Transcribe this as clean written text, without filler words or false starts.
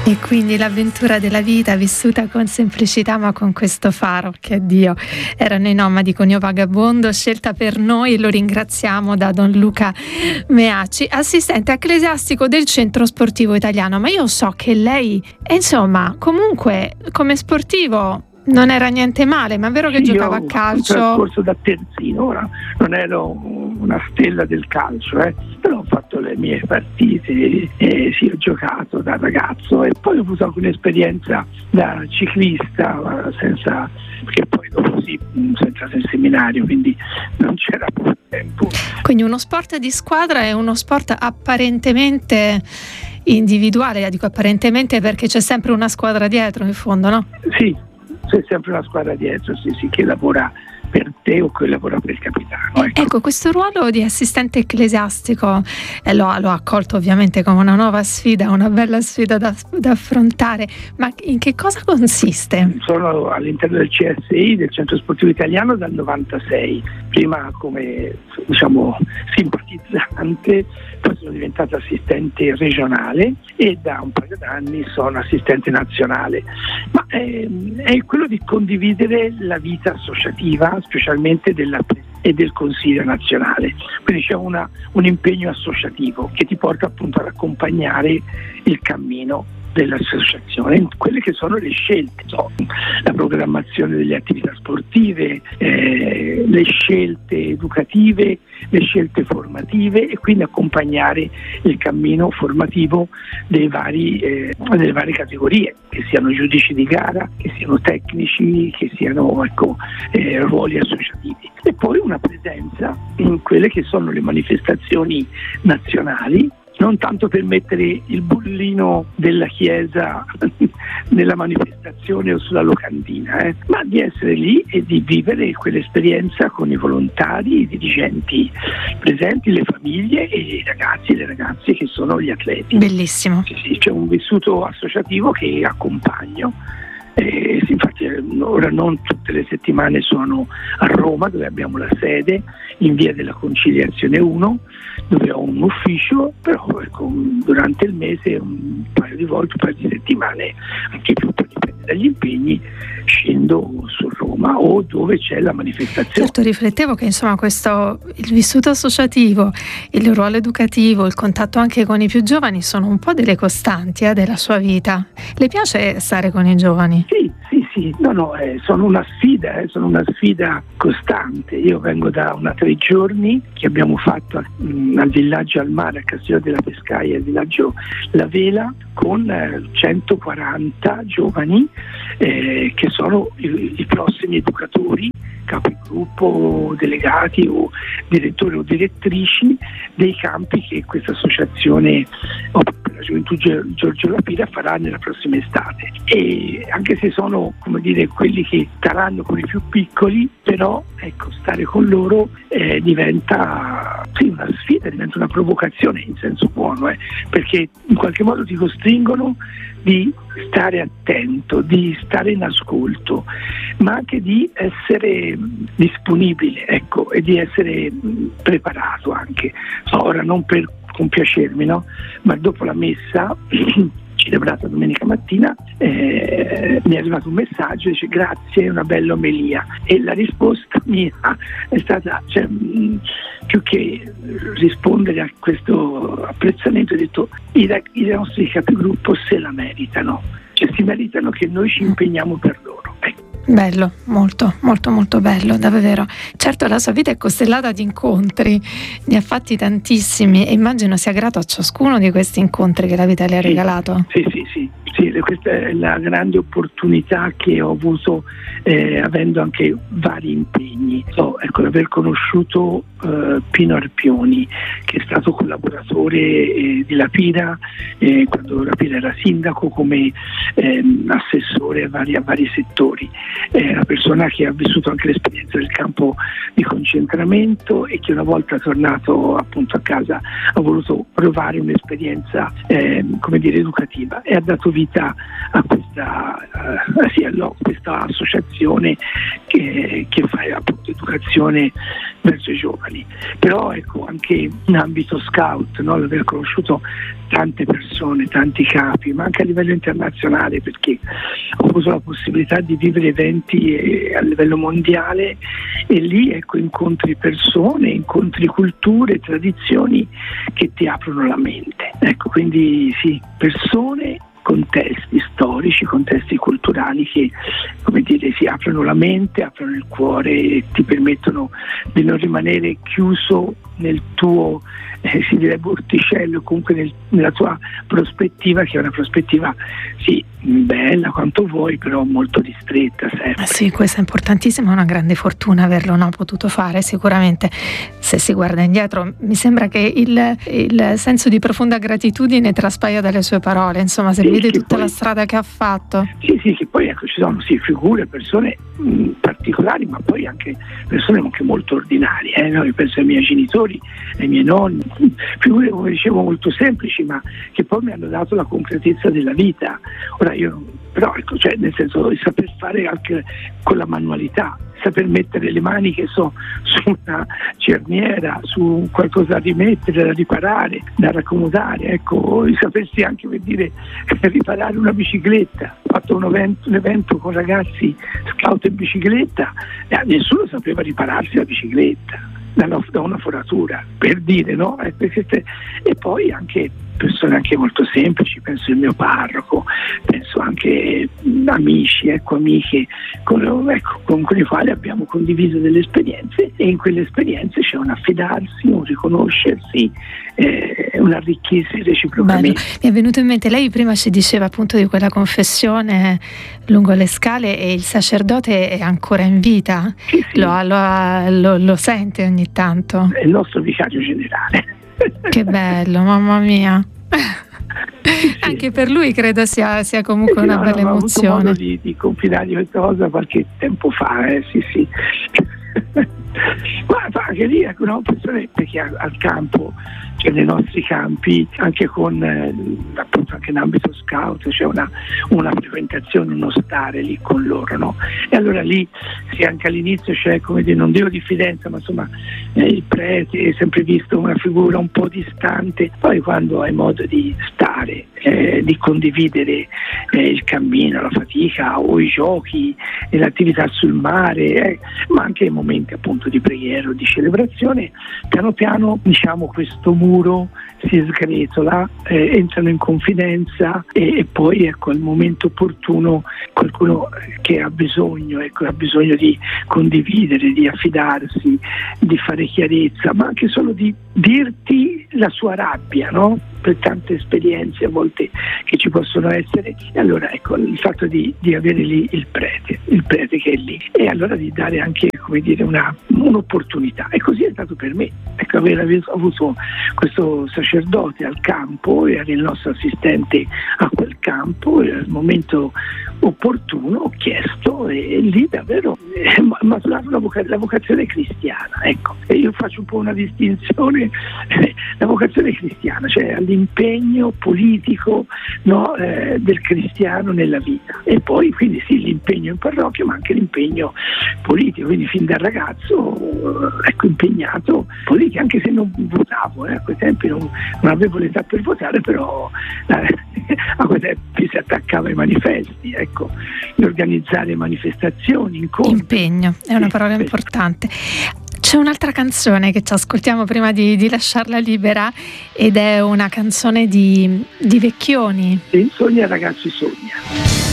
E quindi l'avventura della vita vissuta con semplicità ma con questo faro che è Dio. Erano i Nomadi con Io Vagabondo, scelta per noi, lo ringraziamo, da Don Luca Meacci, assistente ecclesiastico del Centro Sportivo Italiano. Ma io so che lei, insomma, comunque come sportivo non era niente male, ma è vero che giocava a calcio? Io ho trascorso da terzino, ora non ero una stella del calcio, però ho fatto le mie partite, sì, ho giocato da ragazzo e poi ho avuto anche un'esperienza da ciclista, perché poi dopo sono entrato in seminario, quindi non c'era poco tempo. Quindi uno sport di squadra è uno sport apparentemente individuale, dico apparentemente perché c'è sempre una squadra dietro in fondo, no? Sì, c'è sempre una squadra dietro, sì, che lavora per te o che lavora per il capitano. Ecco, questo ruolo di assistente ecclesiastico l'ho accolto ovviamente come una nuova sfida, una bella sfida da affrontare, ma in che cosa consiste? Sono all'interno del CSI, del Centro Sportivo Italiano, dal 96, prima come simpatizzante, poi sono diventato assistente regionale e da un paio d'anni sono assistente nazionale, ma è quello di condividere la vita associativa, specialmente e del Consiglio nazionale, quindi c'è un impegno associativo che ti porta appunto ad accompagnare il cammino dell'associazione, quelle che sono le scelte, la programmazione delle attività sportive, le scelte educative, le scelte formative e quindi accompagnare il cammino formativo delle varie categorie, che siano giudici di gara, che siano tecnici, che siano ruoli associativi. E poi una presenza in quelle che sono le manifestazioni nazionali, non tanto per mettere il bollino della chiesa nella manifestazione o sulla locandina, ma di essere lì e di vivere quell'esperienza con i volontari, i dirigenti presenti, le famiglie e i ragazzi e le ragazze che sono gli atleti. Bellissimo. Sì, c'è un vissuto associativo che accompagno. Infatti ora non tutte le settimane sono a Roma, dove abbiamo la sede in via della Conciliazione 1, dove ho un ufficio, però durante il mese un paio di settimane, anche più, dipende dagli impegni, scendo su Roma o dove c'è la manifestazione. Certo, riflettevo che insomma il vissuto associativo, il ruolo educativo, il contatto anche con i più giovani sono un po' delle costanti della sua vita. Le piace stare con i giovani? Sì, sono una sfida costante. Io vengo da 3 giorni che abbiamo fatto al villaggio al mare, a Castiglio della Pescaia, al villaggio La Vela, con 140 giovani che sono i prossimi educatori, capigruppo, delegati o direttori o direttrici dei campi che questa associazione per la gioventù Giorgio La Pira farà nella prossima estate. E anche se sono quelli che staranno con i più piccoli, però stare con loro diventa una sfida, diventa una provocazione in senso buono, perché in qualche modo ti costringono di stare attento, di stare in ascolto, ma anche di essere disponibile, e di essere preparato anche. Ora non per compiacermi, ma dopo la messa celebrata domenica mattina mi è arrivato un messaggio, dice grazie, è una bella omelia, e la risposta mia è stata, più che rispondere a questo apprezzamento, ho detto i nostri capigruppo se la meritano, si meritano che noi ci impegniamo per loro. Bello, molto molto molto bello, davvero. Certo, la sua vita è costellata di incontri, ne ha fatti tantissimi e immagino sia grato a ciascuno di questi incontri che la vita le ha regalato. Sì, questa è la grande opportunità che ho avuto avendo anche vari impegni. Aver conosciuto Pino Arpioni, che è stato collaboratore di La Pira quando La Pira era sindaco, come assessore a vari settori. È una persona che ha vissuto anche l'esperienza del campo di concentramento e che una volta tornato appunto a casa ha voluto provare un'esperienza educativa e ha dato vita a questa associazione che fa appunto educazione verso i giovani. Però ecco, anche in ambito scout, no, l'aver conosciuto tante persone, tanti capi, ma anche a livello internazionale, perché ho avuto la possibilità di vivere eventi a livello mondiale e lì ecco incontri persone, incontri culture, tradizioni che ti aprono la mente. Ecco, quindi sì, persone, contesti storici, contesti culturali che, come dire, si aprono la mente, aprono il cuore e ti permettono di non rimanere chiuso nel tuo si direbbe orticello, comunque nella tua prospettiva, che è una prospettiva sì bella quanto vuoi, però molto ristretta sempre. Sì, questo è importantissimo, è una grande fortuna averlo potuto fare. Sicuramente, se si guarda indietro, mi sembra che il senso di profonda gratitudine traspaia dalle sue parole, insomma, se vede tutta la strada che ha fatto. Sì, che poi ecco, ci sono figure, persone particolari, ma poi anche persone anche molto ordinarie, no? Io penso ai miei genitori, ai miei nonni, figure, come dicevo, molto semplici, ma che poi mi hanno dato la concretezza della vita. Ora però ecco, cioè, nel senso di saper fare anche con la manualità, saper mettere le mani su una cerniera, su qualcosa da rimettere, da riparare, da raccomodare, ecco, di sapersi anche, per dire, riparare una bicicletta. Ho fatto un evento con ragazzi scout in bicicletta e nessuno sapeva ripararsi la bicicletta da una foratura, per dire, no? E poi anche persone anche molto semplici, penso il mio parroco, penso anche amici, amiche con i quali abbiamo condiviso delle esperienze, e in quelle esperienze c'è un affidarsi, un riconoscersi, un arricchirsi reciprocamente. Bello. Mi è venuto in mente, lei prima ci diceva appunto di quella confessione lungo le scale, e il sacerdote è ancora in vita? Sì. Lo sente ogni tanto? È il nostro vicario generale. Che bello, mamma mia. Sì. Anche per lui credo sia comunque una bella emozione. Ho avuto modo di confidargli questa cosa qualche tempo fa, sì. Ma anche lì persone, perché al campo, cioè nei nostri campi, anche con appunto anche in ambito scout, c'è una frequentazione, uno stare lì con loro, no? E allora lì sì, anche all'inizio c'è, come dire, non dico diffidenza, ma insomma il prete è sempre visto una figura un po' distante. Poi quando hai modo di stare, di condividere il cammino, la fatica o i giochi e l'attività sul mare, ma anche i momenti appunto di preghiera o di celebrazione, piano piano questo muro si sgretola, entrano in confidenza e poi ecco al momento opportuno qualcuno che ha bisogno di condividere, di affidarsi, di fare chiarezza, ma anche solo di dirti la sua rabbia, no? Per tante esperienze a volte che ci possono essere, e allora ecco il fatto di avere lì il prete che è lì, e allora di dare anche, come dire, un'opportunità. E così è stato per me, ecco, aver avuto questo sacerdote al campo, era il nostro assistente a quel campo, e al momento opportuno ho chiesto, e lì davvero maturato la vocazione cristiana, ecco. E io faccio un po' una distinzione, la vocazione cristiana, cioè l'impegno politico, no, del cristiano nella vita, e poi quindi sì, l'impegno in parrocchia, ma anche l'impegno politico, quindi fin da ragazzo impegnato politico, anche se non votavo, a quei tempi non avevo l'età per votare, però a quei tempi si attaccava ai manifesti, ecco, di organizzare manifestazioni, incontri. Impegno, è una parola importante. C'è un'altra canzone che ci ascoltiamo prima di lasciarla libera, ed è una canzone di Vecchioni. Sogna ragazzi, sogna.